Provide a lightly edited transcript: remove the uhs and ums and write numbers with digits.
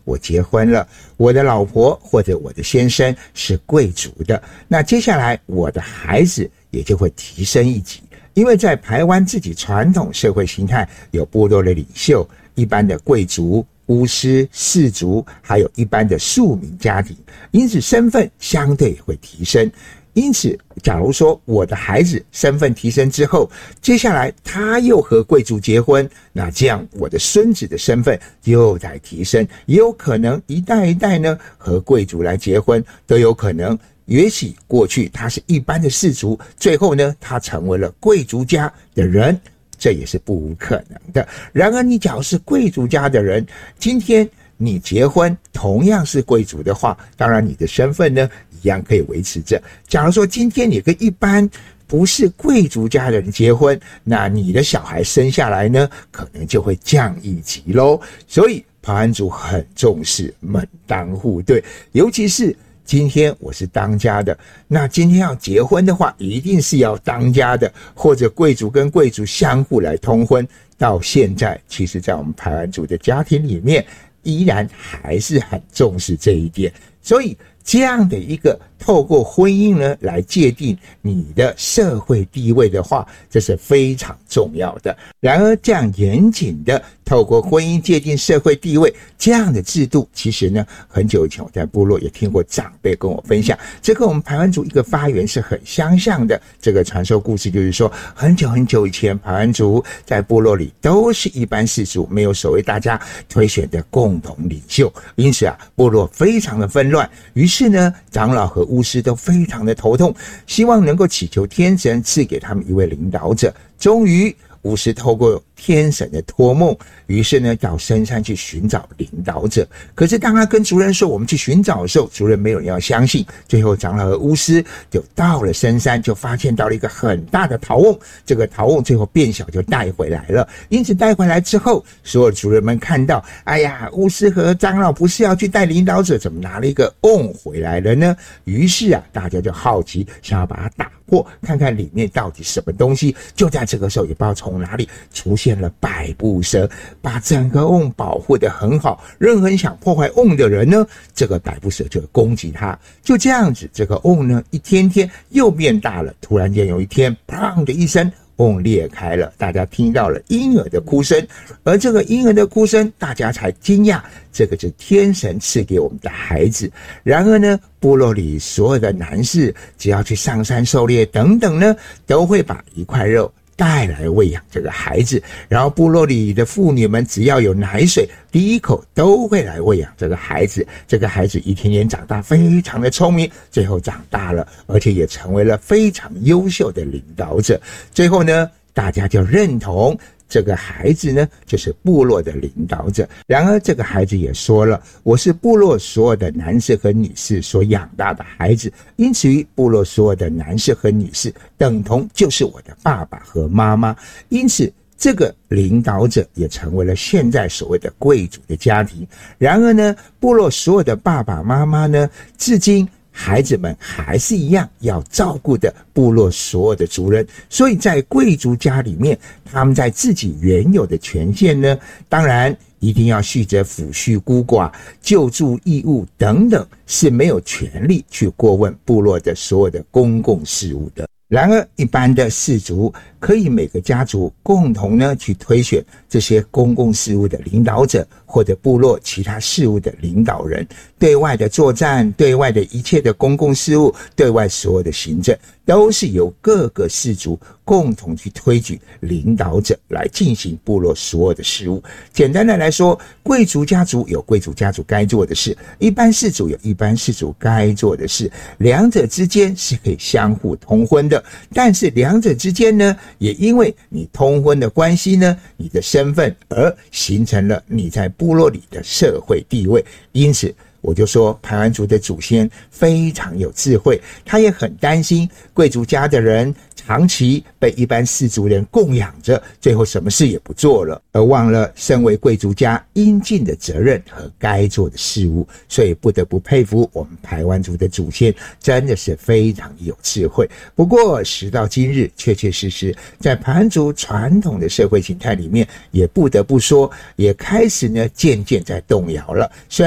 我结婚了，我的老婆或者我的先生是贵族的，那接下来我的孩子也就会提升一级。因为在台湾自己传统社会形态有部落的领袖，一般的贵族、巫师、士族，还有一般的庶民家庭，因此身份相对也会提升。因此假如说我的孩子身份提升之后，接下来他又和贵族结婚，那这样我的孙子的身份又在提升，也有可能一代一代呢和贵族来结婚都有可能。也许过去他是一般的士族，最后呢他成为了贵族家的人，这也是不无可能的。然而你假如是贵族家的人，今天你结婚同样是贵族的话，当然你的身份呢一样可以维持着。假如说今天你跟一般不是贵族家的人结婚，那你的小孩生下来呢可能就会降一级咯。所以排湾族很重视门当户对，尤其是今天我是当家的，那今天要结婚的话，一定是要当家的，或者贵族跟贵族相互来通婚。到现在，其实在我们排湾族的家庭里面，依然还是很重视这一点。所以这样的一个透过婚姻呢来界定你的社会地位的话，这是非常重要的。然而这样严谨的透过婚姻界定社会地位这样的制度，其实呢很久以前我在部落也听过长辈跟我分享，这跟我们排湾族一个发源是很相像的。这个传说故事就是说，很久很久以前排湾族在部落里都是一般士族，没有所谓大家推选的共同领袖，因此部落非常的纷乱。于是呢长老和巫师都非常的头痛，希望能够祈求天神赐给他们一位领导者。终于巫师透过天神的托梦，于是呢到深山去寻找领导者。可是当他跟族人说我们去寻找的时候，族人没有人要相信。最后长老和巫师就到了深山，就发现到了一个很大的陶瓮，这个陶瓮最后变小就带回来了。因此带回来之后，所有族人们看到，哎呀，巫师和长老不是要去带领导者，怎么拿了一个瓮回来了呢？于是大家就好奇，想要把它打破，看看里面到底什么东西。就在这个时候，也不知道从哪里出现了百步蛇，把整个瓮保护得很好。任何人想破坏瓮的人呢，这个百步蛇就会攻击他。就这样子，这个瓮呢一天天又变大了。突然间有一天，砰的一声，瓮裂开了，大家听到了婴儿的哭声。而这个婴儿的哭声，大家才惊讶，这个是天神赐给我们的孩子。然而呢，部落里所有的男士只要去上山狩猎等等呢，都会把一块肉带来喂养这个孩子。然后部落里的妇女们只要有奶水，第一口都会来喂养这个孩子。这个孩子一天天长大，非常的聪明，最后长大了，而且也成为了非常优秀的领导者。最后呢，大家就认同这个孩子呢就是部落的领导者。然而这个孩子也说了，我是部落所有的男士和女士所养大的孩子，因此于部落所有的男士和女士等同就是我的爸爸和妈妈。因此这个领导者也成为了现在所谓的贵族的家庭。然而呢，部落所有的爸爸妈妈呢，至今孩子们还是一样要照顾的部落所有的族人。所以在贵族家里面，他们在自己原有的权限呢，当然一定要续着抚恤孤寡、救助义务等等，是没有权利去过问部落的所有的公共事务的。然而一般的氏族可以每个家族共同呢去推选这些公共事务的领导者，或者部落其他事务的领导人。对外的作战，对外的一切的公共事务，对外所有的行政，都是由各个氏族共同去推举领导者来进行部落所有的事务。简单的来说，贵族家族有贵族家族该做的事，一般氏族有一般氏族该做的事，两者之间是可以相互通婚的。但是两者之间呢，也因为你通婚的关系呢，你的身份而形成了你在部落里的社会地位。因此我就说排湾族的祖先非常有智慧，他也很担心贵族家的人长期被一般氏族人供养着，最后什么事也不做了，而忘了身为贵族家应尽的责任和该做的事物。所以不得不佩服我们排湾族的祖先，真的是非常有智慧。不过时到今日，确确实实在排湾族传统的社会形态里面，也不得不说，也开始呢渐渐在动摇了。